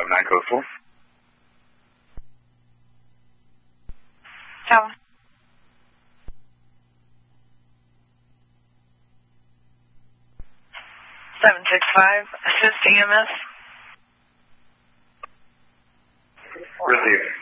9 code 4. Tower. 765, assist EMS. Receive.